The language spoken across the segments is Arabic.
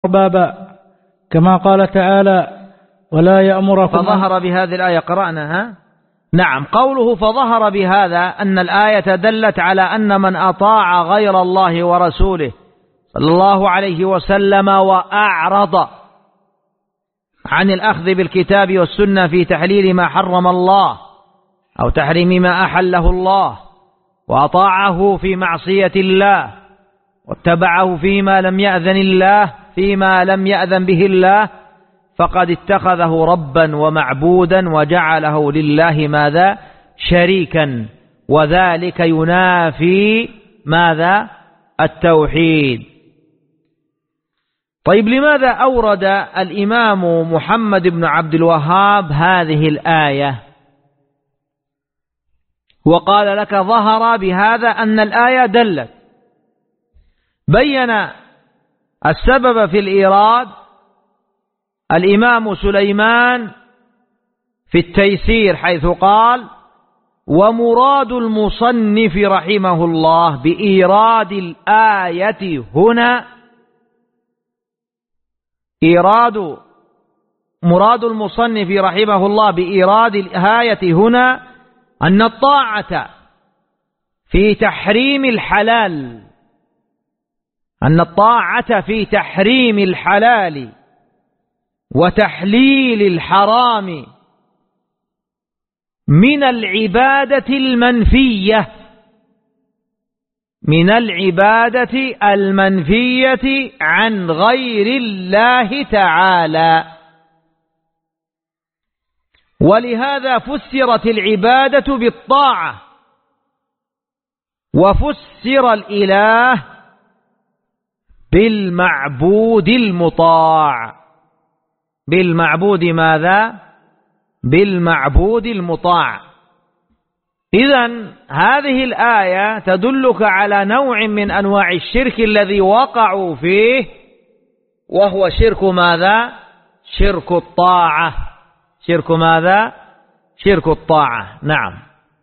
أربابا كما قال تعالى ولا يأمركم فظهر بهذه الآية قرأناها. نعم، قوله فظهر بهذا أن الآية دلت على أن من أطاع غير الله ورسوله صلى الله عليه وسلم وأعرض عن الأخذ بالكتاب والسنة في تحليل ما حرم الله أو تحريم ما أحله الله، وأطاعه في معصية الله واتبعه فيما لم يأذن به الله، فقد اتخذه ربا ومعبودا وجعله لله ماذا؟ شريكا، وذلك ينافي ماذا؟ التوحيد. طيب، لماذا أورد الإمام محمد بن عبد الوهاب هذه الآية وقال لك ظهر بهذا أن الآية دلت؟ بين السبب في الإيراد الإمام سليمان في التيسير، حيث قال ومراد المصنف رحمه الله بإيراد الآية هنا مراد المصنف رحمه الله بإيراد الآية هنا أن الطاعة في تحريم الحلال وتحليل الحرام من العبادة المنفية عن غير الله تعالى، ولهذا فسرت العبادة بالطاعة، وفسر الإله بالمعبود المطاع. بالمعبود ماذا؟ بالمعبود المطاع. إذن هذه الآية تدلك على نوع من أنواع الشرك الذي وقعوا فيه، وهو شرك ماذا؟ شرك الطاعة. شرك ماذا؟ شرك الطاعة. نعم.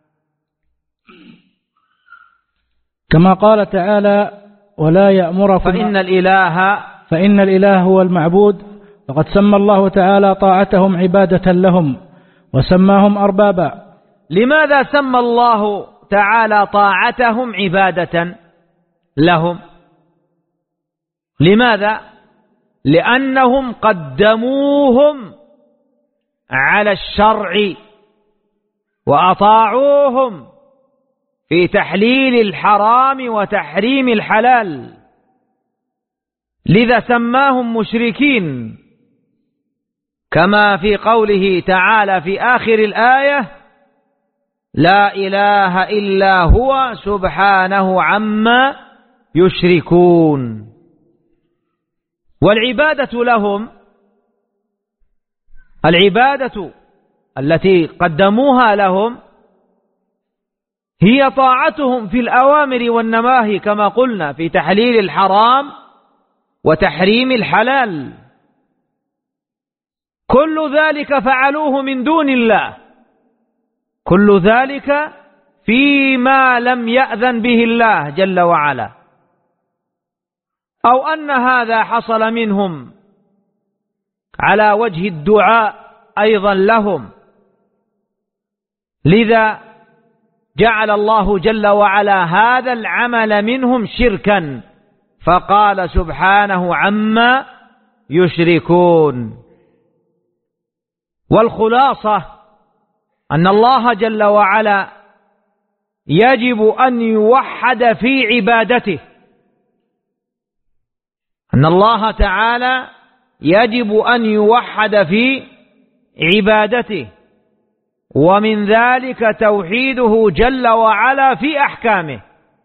كما قال تعالى ولا يأمركم فإن الإله هو المعبود، فقد سمى الله تعالى طاعتهم عبادة لهم وسماهم أربابا. لماذا سمى الله تعالى طاعتهم عبادة لهم؟ لماذا؟ لأنهم قدموهم على الشرع وأطاعوهم في تحليل الحرام وتحريم الحلال، لذا سماهم مشركين، كما في قوله تعالى في آخر الآية لا إله إلا هو سبحانه عما يشركون. والعبادة لهم، العبادة التي قدموها لهم هي طاعتهم في الأوامر والنواهي، كما قلنا في تحليل الحرام وتحريم الحلال. كل ذلك فعلوه من دون الله، كل ذلك فيما لم يأذن به الله جل وعلا، أو أن هذا حصل منهم على وجه الدعاء أيضا لهم، لذا جعل الله جل وعلا هذا العمل منهم شركا، فقال سبحانه عما يشركون. والخلاصة أن الله جل وعلا يجب أن يوحد في عبادته، أن الله تعالى يجب أن يوحد في عبادته، ومن ذلك توحيده جل وعلا في أحكامه،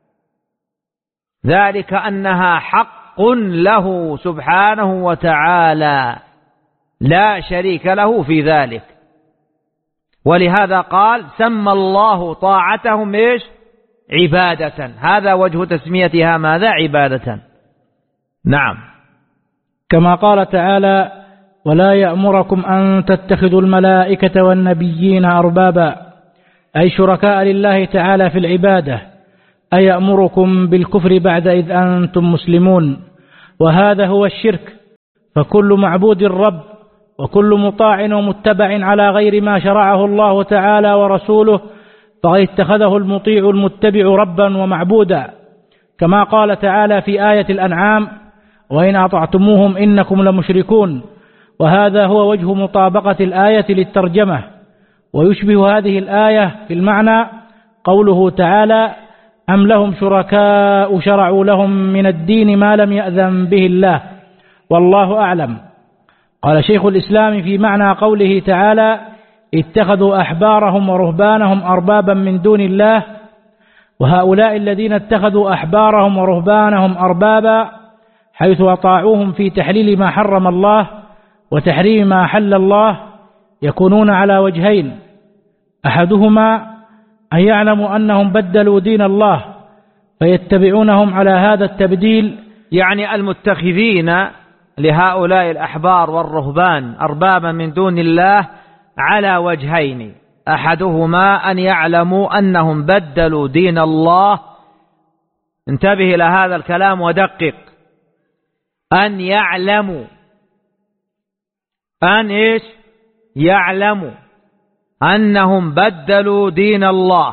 ذلك أنها حق له سبحانه وتعالى لا شريك له في ذلك. ولهذا قال سمى الله طاعتهم إيش؟ عبادة. هذا وجه تسميتها ماذا؟ عبادة. نعم. كما قال تعالى ولا يأمركم أن تتخذوا الملائكة والنبيين أربابا، أي شركاء لله تعالى في العبادة، أي يأمركم بالكفر بعد إذ أنتم مسلمون، وهذا هو الشرك فكل معبود رب، وكل مطاع ومتبع على غير ما شرعه الله تعالى ورسوله فقد اتخذه المطيع المتبع ربا ومعبودا، كما قال تعالى في آية الأنعام: وإن أطعتموهم إنكم لمشركون. وهذا هو وجه مطابقة الآية للترجمة. ويشبه هذه الآية في المعنى قوله تعالى: أم لهم شركاء شرعوا لهم من الدين ما لم يأذن به الله والله أعلم. قال شيخ الإسلام في معنى قوله تعالى: اتخذوا أحبارهم ورهبانهم أربابا من دون الله، وهؤلاء الذين اتخذوا أحبارهم ورهبانهم أربابا حيث أطاعوهم في تحليل ما حرم الله وتحريم ما أحل الله يكونون على وجهين: أحدهما أن يعلموا أنهم بدلوا دين الله فيتبعونهم على هذا التبديل، يعني المتخذين لهؤلاء الأحبار والرهبان أربابا من دون الله على وجهين: أحدهما أن يعلموا أنهم بدلوا دين الله. انتبه إلى هذا الكلام ودقق. أن يعلموا، أن إيش؟ يعلموا أنهم بدلوا دين الله.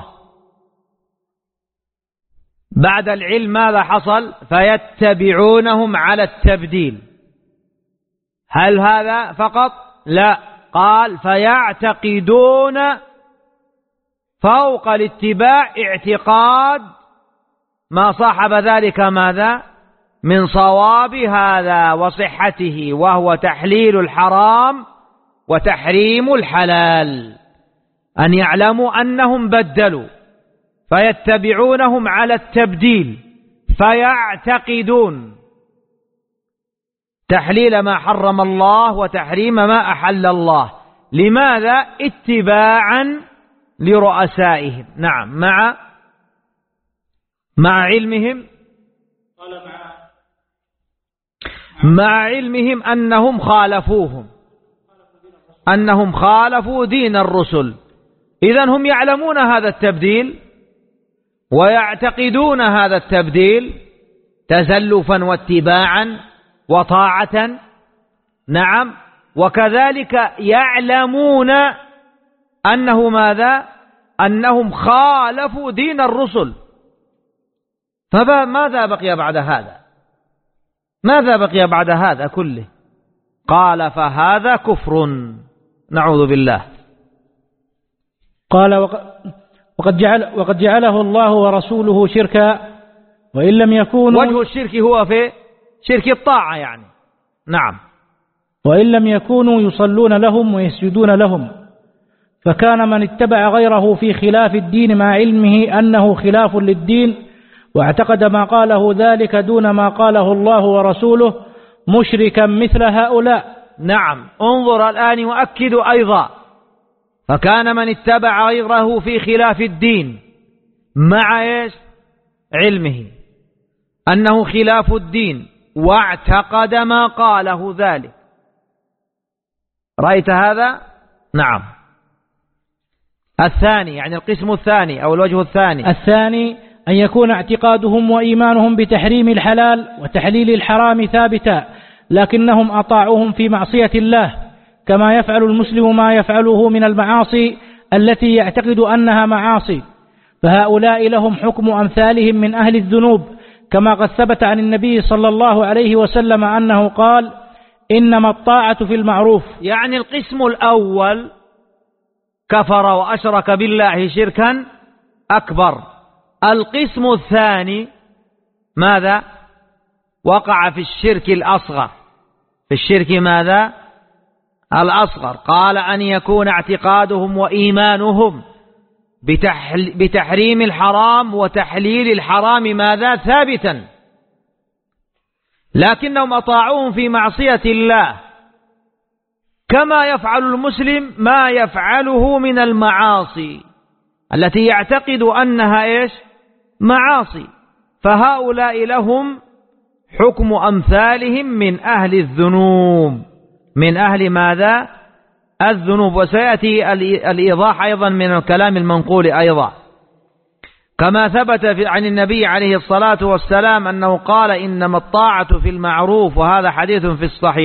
بعد العلم ماذا حصل؟ فيتبعونهم على التبديل. هل هذا فقط؟ لا، قال فيعتقدون فوق الاتباع اعتقاد ما صاحب ذلك ماذا؟ من صواب هذا وصحته، وهو تحليل الحرام وتحريم الحلال. أن يعلموا أنهم بدلوا فيتبعونهم على التبديل، فيعتقدون تحليل ما حرم الله وتحريم ما أحل الله. لماذا؟ اتباعا لرؤسائهم. نعم، مع علمهم، مع علمهم أنهم خالفوهم، أنهم خالفوا دين الرسل. إذن هم يعلمون هذا التبديل ويعتقدون هذا التبديل تزلفا واتباعا وطاعة. نعم، وكذلك يعلمون أنه ماذا؟ أنهم خالفوا دين الرسل. فماذا بقي بعد هذا؟ ماذا بقي بعد هذا كله؟ قال فهذا كفر، نعوذ بالله. قال وقد جعله الله ورسوله شركا، وإن لم يكونوا، وجه الشرك هو في شرك الطاعة يعني. نعم، وإن لم يكونوا يصلون لهم ويسجدون لهم، فكان من اتبع غيره في خلاف الدين مع علمه أنه خلاف للدين واعتقد ما قاله ذلك دون ما قاله الله ورسوله مشركا مثل هؤلاء. نعم، انظر الآن يؤكد أيضا: فكان من اتبع غيره في خلاف الدين مع إيش؟ علمه أنه خلاف الدين واعتقد ما قاله ذلك. رأيت هذا؟ نعم. الثاني، يعني القسم الثاني أو الوجه الثاني أن يكون اعتقادهم وإيمانهم بتحريم الحلال وتحليل الحرام ثابتا، لكنهم أطاعوهم في معصية الله، كما يفعل المسلم ما يفعله من المعاصي التي يعتقد أنها معاصي، فهؤلاء لهم حكم أمثالهم من أهل الذنوب، كما قد ثبت عن النبي صلى الله عليه وسلم أنه قال: إنما الطاعة في المعروف. يعني القسم الأول كفر وأشرك بالله شركا أكبر. القسم الثاني ماذا؟ وقع في الشرك الأصغر. في الشرك ماذا؟ الأصغر. قال أن يكون اعتقادهم وإيمانهم بتحريم الحرام وتحليل الحرام ماذا؟ ثابتا، لكنهم أطاعوهم في معصية الله، كما يفعل المسلم ما يفعله من المعاصي التي يعتقد أنها إيش؟ معاصي. فهؤلاء لهم حكم أمثالهم من أهل الذنوب، من أهل ماذا؟ الذنوب. وسيأتي الإيضاح أيضا من الكلام المنقول أيضا، كما ثبت عن النبي عليه الصلاة والسلام أنه قال: إنما الطاعة في المعروف، وهذا حديث في الصحيح.